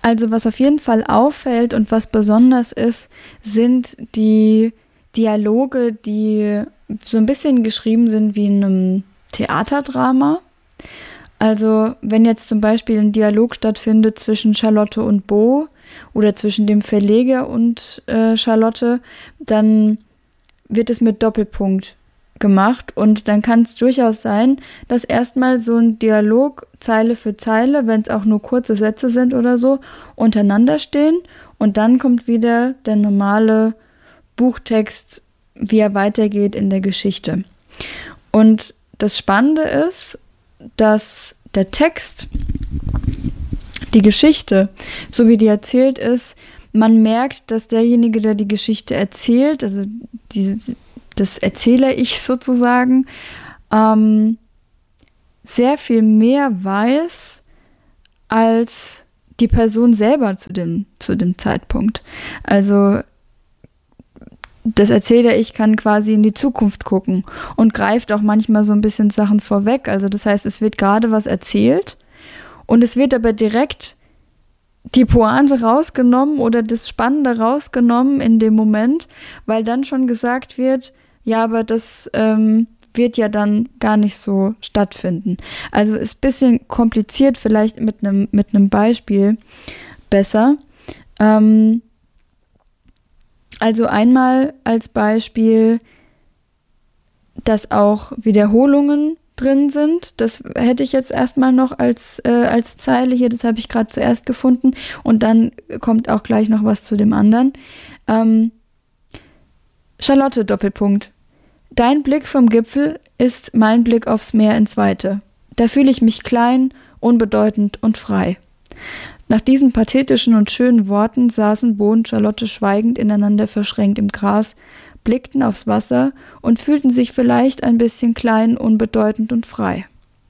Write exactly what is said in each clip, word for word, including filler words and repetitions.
Also was auf jeden Fall auffällt und was besonders ist, sind die Dialoge, die so ein bisschen geschrieben sind wie in einem Theaterdrama. Also wenn jetzt zum Beispiel ein Dialog stattfindet zwischen Charlotte und Bo oder zwischen dem Verleger und äh, Charlotte, dann wird es mit Doppelpunkt gemacht und dann kann es durchaus sein, dass erstmal so ein Dialog Zeile für Zeile, wenn es auch nur kurze Sätze sind oder so, untereinander stehen und dann kommt wieder der normale Buchtext, wie er weitergeht in der Geschichte. Und das Spannende ist, dass der Text, die Geschichte, so wie die erzählt ist, man merkt, dass derjenige, der die Geschichte erzählt, also die, das Erzähler-Ich sozusagen, ähm, sehr viel mehr weiß als die Person selber zu dem, zu dem Zeitpunkt. Also das Erzähler-Ich kann quasi in die Zukunft gucken und greift auch manchmal so ein bisschen Sachen vorweg. Also das heißt, es wird gerade was erzählt und es wird aber direkt die Pointe rausgenommen oder das Spannende rausgenommen in dem Moment, weil dann schon gesagt wird, ja, aber das ähm, wird ja dann gar nicht so stattfinden. Also ist ein bisschen kompliziert, vielleicht mit einem mit einem Beispiel besser. Ähm, also einmal als Beispiel, dass auch Wiederholungen drin sind. Das hätte ich jetzt erstmal noch als, äh, als Zeile hier, das habe ich gerade zuerst gefunden. Und dann kommt auch gleich noch was zu dem anderen. Ähm, Charlotte, Doppelpunkt. Dein Blick vom Gipfel ist mein Blick aufs Meer ins Weite. Da fühle ich mich klein, unbedeutend und frei. Nach diesen pathetischen und schönen Worten saßen Bo und Charlotte schweigend ineinander verschränkt im Gras, blickten aufs Wasser und fühlten sich vielleicht ein bisschen klein, unbedeutend und frei.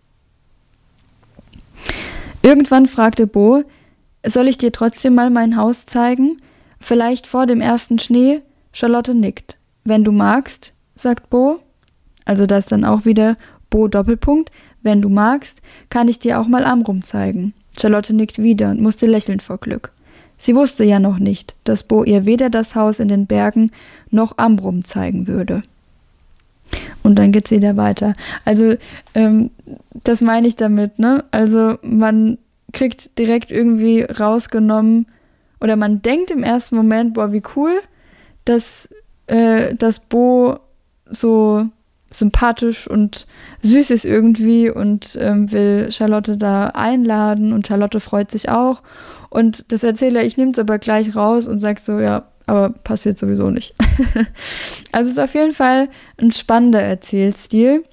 Irgendwann fragte Bo, soll ich dir trotzdem mal mein Haus zeigen? Vielleicht vor dem ersten Schnee? Charlotte nickt. Wenn du magst, sagt Bo. Also das dann auch wieder Bo Doppelpunkt. Wenn du magst, kann ich dir auch mal Amrum zeigen. Charlotte nickt wieder und musste lächeln vor Glück. Sie wusste ja noch nicht, dass Bo ihr weder das Haus in den Bergen noch Amrum zeigen würde. Und dann geht's wieder weiter. Also, ähm, das meine ich damit, ne? Also, man kriegt direkt irgendwie rausgenommen, oder man denkt im ersten Moment, boah, wie cool, dass, äh, dass Bo so sympathisch und süß ist irgendwie und ähm, will Charlotte da einladen und Charlotte freut sich auch und das Erzähler, ich nehme es aber gleich raus und sagt so, ja, aber passiert sowieso nicht. Also es ist auf jeden Fall ein spannender Erzählstil.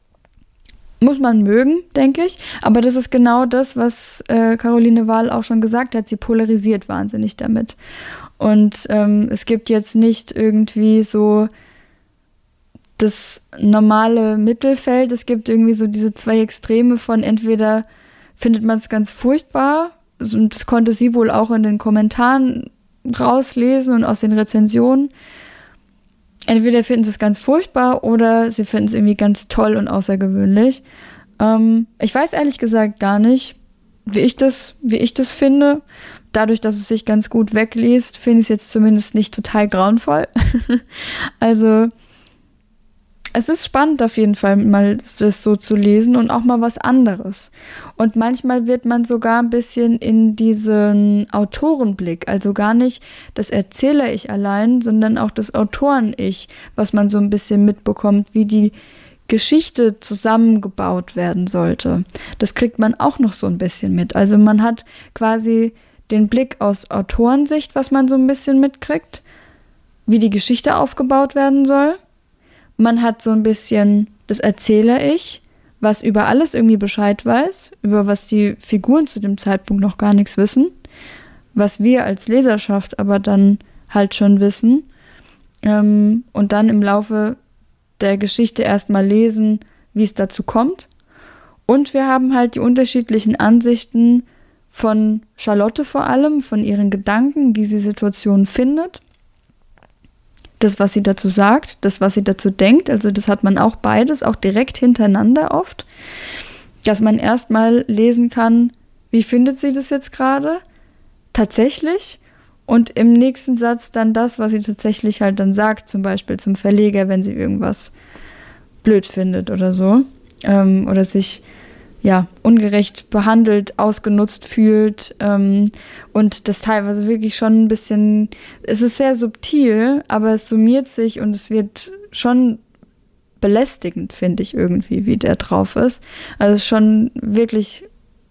Muss man mögen, denke ich, aber das ist genau das, was äh, Caroline Wahl auch schon gesagt hat, sie polarisiert wahnsinnig damit und ähm, es gibt jetzt nicht irgendwie so das normale Mittelfeld. Es gibt irgendwie so diese zwei Extreme von entweder findet man es ganz furchtbar, und das konnte sie wohl auch in den Kommentaren rauslesen und aus den Rezensionen. Entweder finden sie es ganz furchtbar oder sie finden es irgendwie ganz toll und außergewöhnlich. Ähm, ich weiß ehrlich gesagt gar nicht, wie ich das, wie ich das finde. Dadurch, dass es sich ganz gut wegliest, finde ich es jetzt zumindest nicht total grauenvoll. Also es ist spannend auf jeden Fall, mal das so zu lesen und auch mal was anderes. Und manchmal wird man sogar ein bisschen in diesen Autorenblick, also gar nicht das Erzähler-Ich allein, sondern auch das Autoren-Ich, was man so ein bisschen mitbekommt, wie die Geschichte zusammengebaut werden sollte. Das kriegt man auch noch so ein bisschen mit. Also man hat quasi den Blick aus Autorensicht, was man so ein bisschen mitkriegt, wie die Geschichte aufgebaut werden soll. Man hat so ein bisschen das Erzähler-Ich, was über alles irgendwie Bescheid weiß, über was die Figuren zu dem Zeitpunkt noch gar nichts wissen, was wir als Leserschaft aber dann halt schon wissen. Ähm, und dann im Laufe der Geschichte erstmal lesen, wie es dazu kommt. Und wir haben halt die unterschiedlichen Ansichten von Charlotte vor allem, von ihren Gedanken, wie sie Situationen findet. Das, was sie dazu sagt, das, was sie dazu denkt, also das hat man auch beides, auch direkt hintereinander oft, dass man erstmal lesen kann, wie findet sie das jetzt gerade, tatsächlich und im nächsten Satz dann das, was sie tatsächlich halt dann sagt, zum Beispiel zum Verleger, wenn sie irgendwas blöd findet oder so. Ähm, oder sich ja ungerecht behandelt, ausgenutzt fühlt ähm, und das teilweise wirklich schon ein bisschen, es ist sehr subtil, aber es summiert sich und es wird schon belästigend, finde ich irgendwie, wie der drauf ist. Also es ist schon wirklich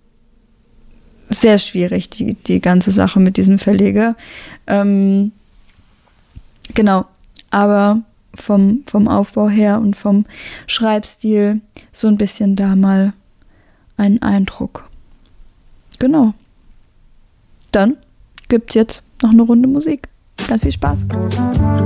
sehr schwierig, die, die ganze Sache mit diesem Verleger. Ähm, genau, aber vom, vom Aufbau her und vom Schreibstil so ein bisschen da mal einen Eindruck. Genau. Dann gibt's jetzt noch eine Runde Musik. Ganz viel Spaß.